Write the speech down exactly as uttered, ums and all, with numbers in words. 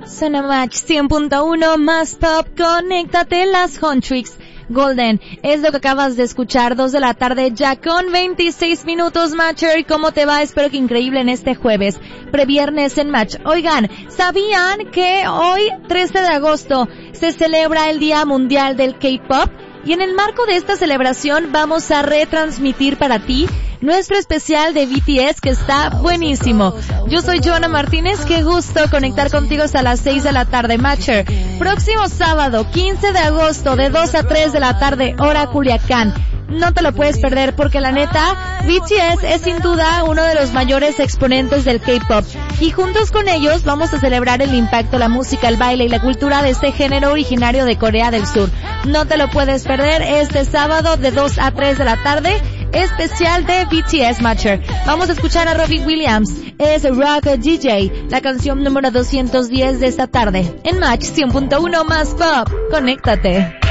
Suena Match cien punto uno más pop, conéctate. Las Huntrix Golden es lo que acabas de escuchar, dos de la tarde ya con veintiséis minutos. Matcher, ¿cómo te va? Espero que increíble en este jueves, previernes en Match. Oigan, ¿sabían que hoy, trece de agosto, se celebra el Día Mundial del K-Pop? Y en el marco de esta celebración vamos a retransmitir para ti nuestro especial de B T S, que está buenísimo. Yo soy Joana Martínez, qué gusto conectar contigo hasta las seis de la tarde. Matcher, próximo sábado, quince de agosto, de dos a tres de la tarde, hora Culiacán. No te lo puedes perder porque la neta, B T S es sin duda uno de los mayores exponentes del K-Pop. Y juntos con ellos vamos a celebrar el impacto, la música, el baile y la cultura de este género originario de Corea del Sur. No te lo puedes perder este sábado de dos a tres de la tarde, especial de B T S. Matcher. Vamos a escuchar a Robbie Williams, es Rock D J, la canción número doscientos diez de esta tarde. En Match cien punto uno más pop, conéctate.